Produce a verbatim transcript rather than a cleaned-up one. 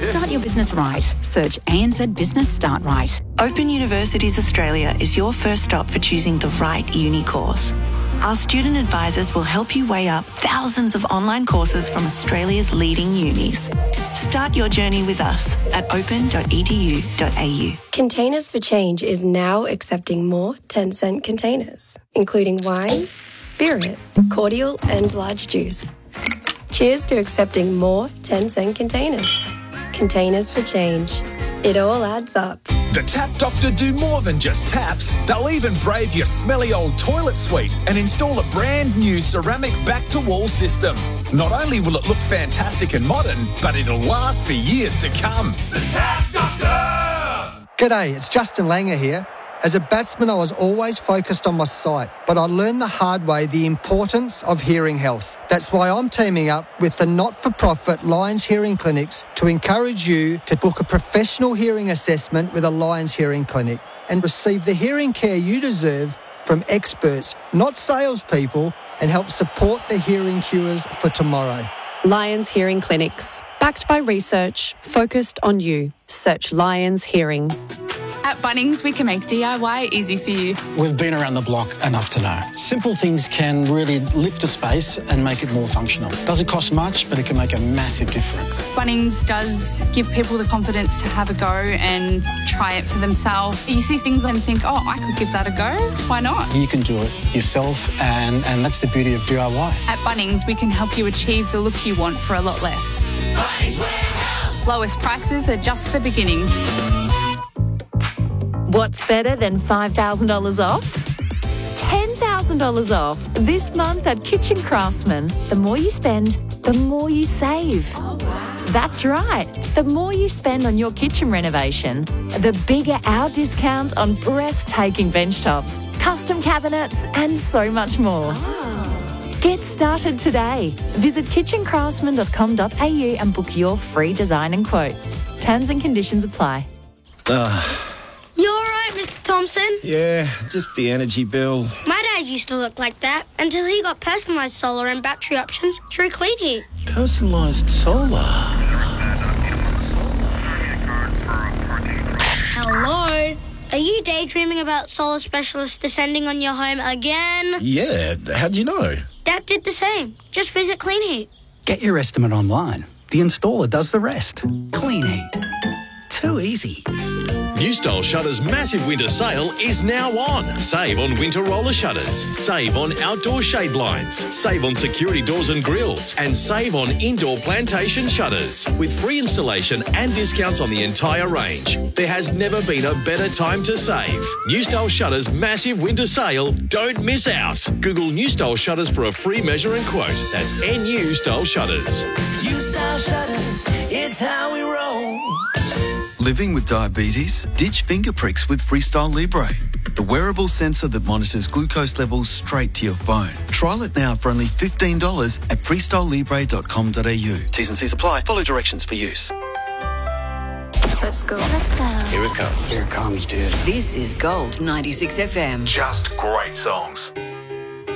Start your business right. Search A N Z Business Start Right. Open Universities Australia is your first stop for choosing the right uni course. Our student advisors will help you weigh up thousands of online courses from Australia's leading unis. Start your journey with us at open dot e d u dot a u. Containers for Change is now accepting more ten cent containers, including wine, spirit, cordial and large juice. Cheers to accepting more ten cent containers. Containers for Change. It all adds up. The Tap Doctor do more than just taps. They'll even brave your smelly old toilet suite and install a brand new ceramic back-to-wall system. Not only will it look fantastic and modern, but it'll last for years to come. The Tap Doctor! G'day, it's Justin Langer here. As a batsman, I was always focused on my sight, but I learned the hard way the importance of hearing health. That's why I'm teaming up with the not-for-profit Lions Hearing Clinics to encourage you to book a professional hearing assessment with a Lions Hearing Clinic and receive the hearing care you deserve from experts, not salespeople, and help support the hearing cures for tomorrow. Lions Hearing Clinics. Backed by research, focused on you. Search Lions Hearing. At Bunnings, we can make D I Y easy for you. We've been around the block enough to know. Simple things can really lift a space and make it more functional. Doesn't cost much, but it can make a massive difference. Bunnings does give people the confidence to have a go and try it for themselves. You see things and think, oh, I could give that a go. Why not? You can do it yourself, and, and that's the beauty of D I Y. At Bunnings, we can help you achieve the look you want for a lot less. Bunnings Warehouse. Lowest prices are just the beginning. What's better than five thousand dollars off? ten thousand dollars off this month at Kitchen Craftsman. The more you spend, the more you save. Oh, wow. That's right. The more you spend on your kitchen renovation, the bigger our discount on breathtaking bench tops, custom cabinets, and so much more. Oh. Get started today. Visit kitchen craftsman dot com dot a u and book your free design and quote. Terms and conditions apply. Uh. You all right, Mister Thompson? Yeah, just the energy bill. My dad used to look like that until he got personalised solar and battery options through Clean Heat. Personalised solar? Hello? Are you daydreaming about solar specialists descending on your home again? Yeah, how'd you know? Dad did the same. Just visit Clean Heat. Get your estimate online. The installer does the rest. Clean Heat. Too easy. New Style Shutters' massive winter sale is now on. Save on winter roller shutters. Save on outdoor shade blinds. Save on security doors and grills. And save on indoor plantation shutters. With free installation and discounts on the entire range. There has never been a better time to save. New Style Shutters' massive winter sale. Don't miss out. Google New Style Shutters for a free measure and quote. That's N U Style Shutters. New Style Shutters, it's how we roll. Living with diabetes? Ditch finger pricks with Freestyle Libre, the wearable sensor that monitors glucose levels straight to your phone. Trial it now for only fifteen dollars at freestyle libre dot com dot a u. T's and C's apply. Follow directions for use. Let's go. Let's go. Here it comes. Here it comes, dude. This is Gold ninety-six F M. Just great songs.